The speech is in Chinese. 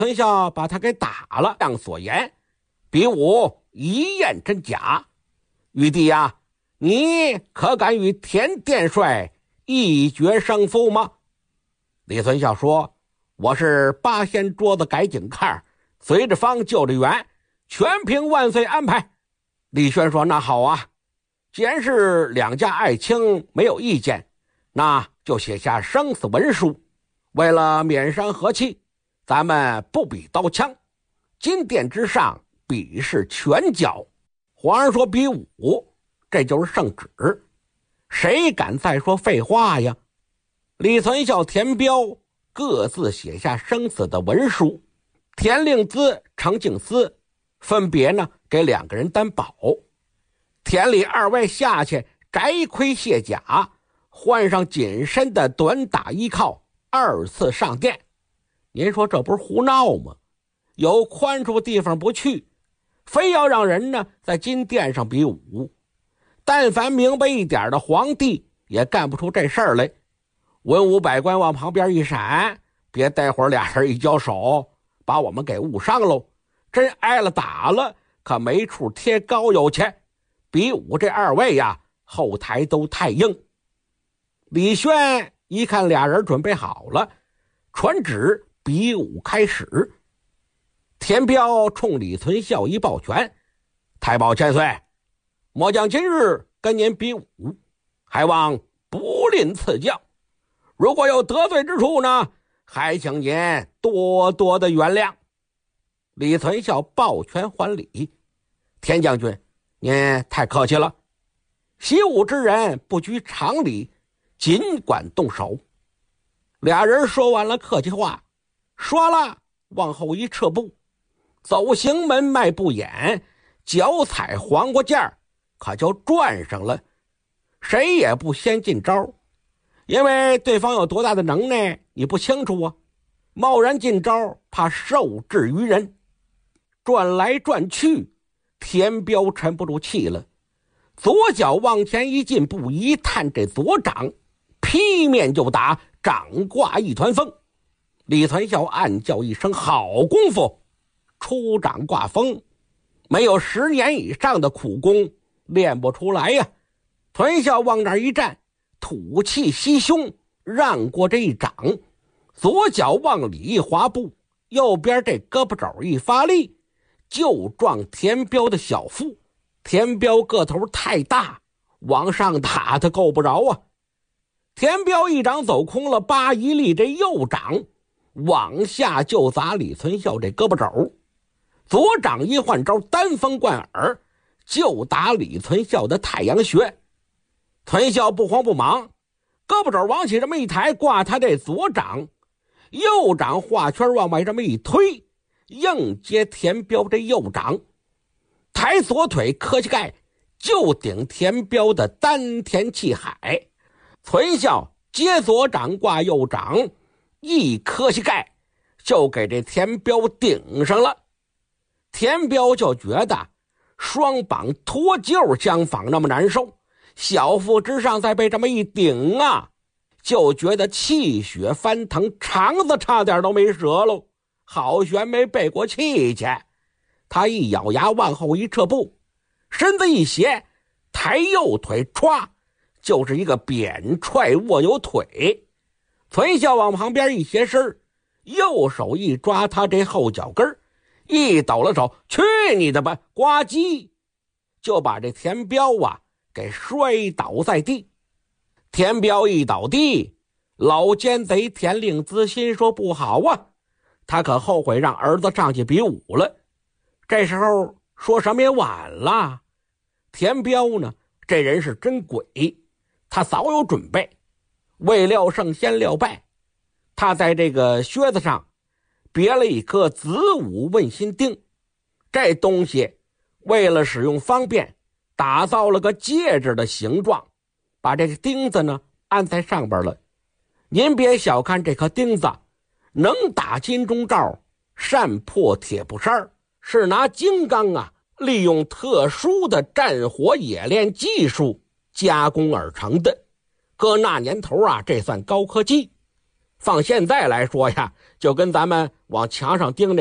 存孝把他给打了，像所言，比武一验真假。玉帝呀，你可敢与田殿帅一决胜负吗？李存孝说，我是八仙桌子改井盖，随着方就着远，全凭万岁安排。李轩说，那好啊，既然是两家爱卿没有意见，那就写下生死文书，为了免伤和气，咱们不比刀枪，金殿之上比试拳脚。皇上说比武，这就是圣旨，谁敢再说废话呀？李存孝、田彪各自写下生死的文书，田令孜、程敬思分别呢给两个人担保。田李二位下去摘盔卸甲，换上紧身的短打衣靠，二次上殿。您说这不是胡闹吗？有宽处地方不去，非要让人呢在金殿上比武。但凡明白一点的皇帝也干不出这事儿来。文武百官往旁边一闪，别待会儿俩人一交手把我们给误伤喽，真挨了打了可没处贴膏油去。比武这二位呀，后台都太硬。李轩一看俩人准备好了，传旨比武开始。田彪冲李存孝一抱拳，太保千岁，末将今日跟您比武，还望不吝赐教。如果有得罪之处呢，还请您多多的原谅。李存孝抱拳还礼，田将军，您太客气了。习武之人不拘常理，尽管动手。俩人说完了客气话，唰啦往后一撤步，走行门迈步眼，脚踩黄瓜架，可就转上了。谁也不先进招，因为对方有多大的能耐你不清楚啊，贸然进招怕受制于人。转来转去，田彪沉不住气了，左脚往前一进步，一探这左掌，劈面就打，掌挂一团风。李存孝暗叫一声好功夫，出掌挂风，没有10年以上的苦功练不出来呀。存孝往那儿一站，吐气吸胸，让过这一掌，左脚往里一滑步，右边这胳膊肘一发力，就撞田彪的小腹。田彪个头太大，往上打他够不着啊。田彪一掌走空了，扒一力这右掌往下就砸李存孝这胳膊肘，左掌一换招，单锋贯耳，就打李存孝的太阳穴。存孝不慌不忙，胳膊肘往起这么一抬，挂他这左掌，右掌画圈往外这么一推，硬接田彪这右掌，抬左腿磕膝盖就顶田彪的丹田气海。存孝接左掌挂右掌，一磕膝盖就给这田彪顶上了。田彪就觉得双膀脱臼相仿那么难受，小腹之上再被这么一顶啊，就觉得气血翻腾，肠子差点都没折喽，好悬没背过气去。他一咬牙往后一撤步，身子一斜，抬右腿歘就是一个扁踹卧牛腿。存孝往旁边一斜身，右手一抓他这后脚跟，一抖了手，去你的吧，呱唧就把这田彪啊给摔倒在地。田彪一倒地，老奸贼田令孜心说不好啊，他可后悔让儿子上去比武了。这时候说什么也晚了。田彪呢，这人是真鬼，他早有准备，未料胜先料败。他在这个靴子上别了一颗子午问心钉，这东西为了使用方便，打造了个戒指的形状，把这个钉子呢安在上边了。您别小看这颗钉子，能打金钟罩，善破铁布衫，是拿金刚啊利用特殊的战火冶炼技术加工而成的。搁那年头啊，这算高科技。 放现在来说呀，就跟咱们往墙上钉